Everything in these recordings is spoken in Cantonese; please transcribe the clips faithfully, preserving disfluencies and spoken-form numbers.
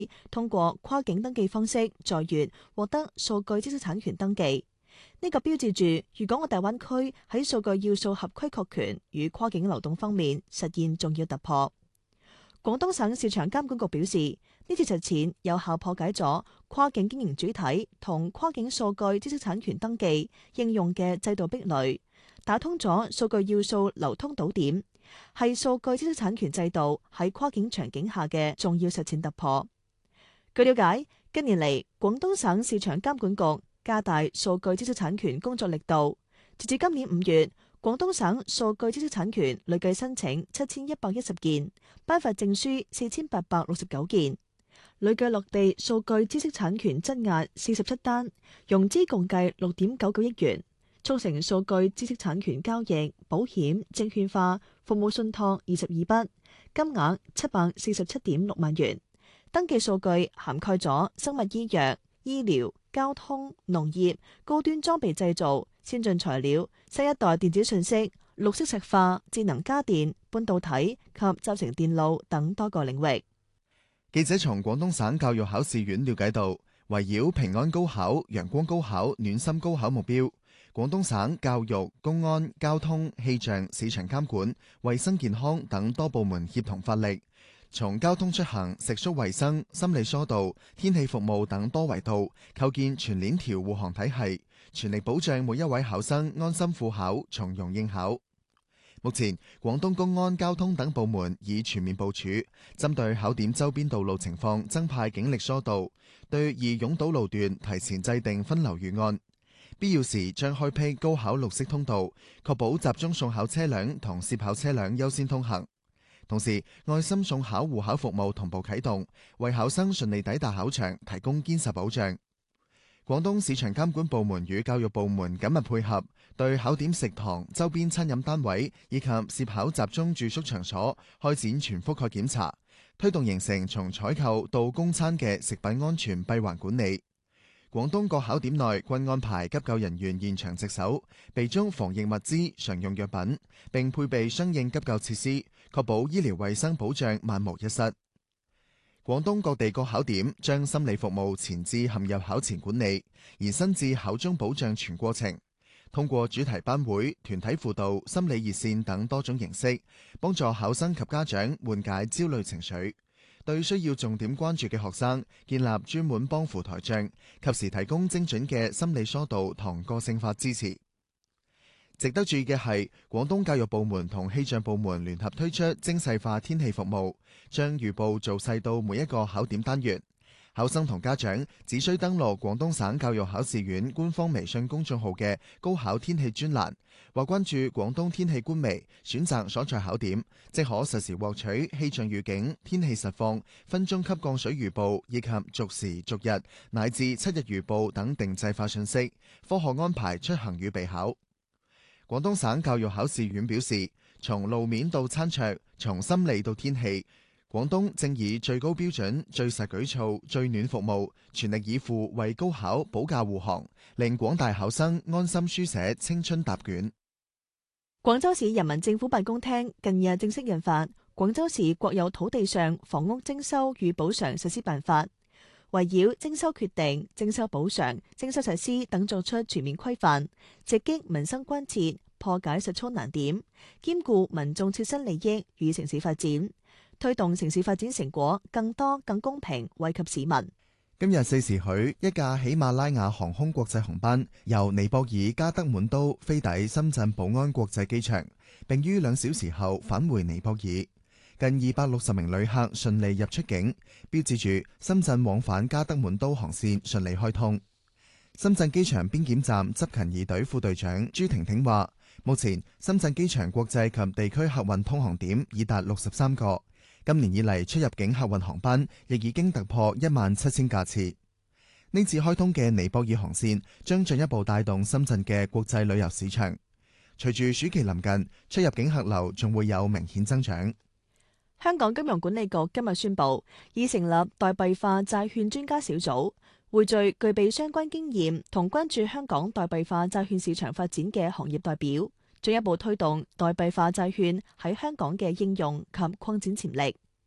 通過跨境登記方式在粵獲得數據知識產權登記。呢個標誌住粵港澳大灣區喺數據要素合規確權與跨境流動方面實現重要突破。廣東省市場監管局表示，呢次實踐有效破解咗跨境經營主體同跨境數據知識產權登記應用嘅制度壁壘，打通咗數據要素流通堵點，係數據知識產權制度喺跨境場景下嘅重要實踐突破。據了解，近年嚟廣東省市場監管局加大數據知識產權工作力度，截至今年五月，廣東省數據知識產權累計申請七千一百一十件，頒發證書四千八百六十九件，累計落地數據知識產權質押四十七單，融資共計六點九九億元，促成數據知識產權交易、保險、證券化、服務信託二十二筆，金額七百四十七點六萬元。登記數據涵蓋咗生物醫藥、醫療、交通、農業、高端裝備製造、先進材料、新一代電子信息、綠色石化、智能家電、半導體及集成電路等多個領域。 記者從廣東省教育考試院了解到，圍繞平安高考、陽光高考、暖心高考目標，廣東省教育、公安、交通、氣象、市場監管、衛生健康等多部門協同發力，從交通出行、食宿衛生、心理疏導、天氣服務等多維度構建全鏈條護航體系，全力保障每一位考生安心赴考、從容應考。目前，廣東公安、交通等部門已全面部署，針對考點周邊道路情況增派警力疏導，對易擁堵路段提前制定分流預案，必要時將開闢高考綠色通道，確保集中送考車輛同涉考車輛優先通行。同時，愛心送考護考服務同步啟動，為考生順利抵達考場提供堅實保障。廣東市場監管部門與教育部門緊密配合，對考點食堂、周邊餐飲單位以及涉考集中住宿場所開展全覆蓋檢查，推動形成從採購到供餐嘅食品安全閉環管理。廣東各考點內均安排急救人員現場值守，備足防疫物資、常用藥品，並配備相應急救設施，確保醫療衛生保障萬無一失。廣東各地各考點將心理服務前置陷入考前管理，而新至考中保障全過程，通過主題班會、團體輔導、心理熱線等多種形式，幫助考生及家長緩解焦慮情緒。對需要重點關注嘅學生，建立專門幫扶台帳，及時提供精準嘅心理疏導同個性化支持。值得注意嘅係，廣東教育部門同氣象部門聯合推出精細化天氣服務，將預報做細到每一個考點單元。考生同家長只需登錄廣東省教育考試院官方微信公眾號嘅高考天氣專欄，或關注廣東天氣官微，選擇所在考點，即可實時獲取氣象預警、天氣實況、分鐘級降水預報以及逐時逐日乃至七日預報等定制化信息，科學安排出行與備考。廣東省教育考試院表示，從路面到餐桌，從心理到天氣，廣東正以最高標準、最實舉措、最暖服務，全力以赴為高考保駕護航，令廣大考生安心書寫青春答卷。 廣州市人民政府辦公廳近日正式印發《廣州市國有土地上房屋徵收與補償實施辦法》，圍繞徵收決定、徵收補償、徵收實施等作出全面規範，直擊民生關切，破解實操難點，兼顧民眾切身利益與城市發展，推動城市發展成果更多更公平惠及市民。 今日四時許，一架喜馬拉雅航空國際航班由尼泊爾加德滿都飛抵深圳寶安國際機場，並於兩小時後返回尼泊爾。近二百六十名旅客順利入出境，標誌住深圳往返加德滿都航線順利開通。深圳機場邊檢站執勤二隊副隊長朱婷婷話，目前深圳機場國際及地區客運通航點已達六十三個。今年以嚟，出入境客運航班亦已經突破一萬七千架次。呢次開通嘅尼泊爾航線將進一步帶動深圳嘅國際旅遊市場。隨住暑期臨近，出入境客流仲會有明顯增長。 香港金融管理局今日宣布，已成立代幣化債券專家小組，匯聚具備相關經驗同關注香港代幣化債券市場發展嘅行業代表，進一步推動代幣化債券喺香港嘅應用及擴展潛力。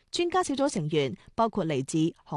專家小組成員包括嚟自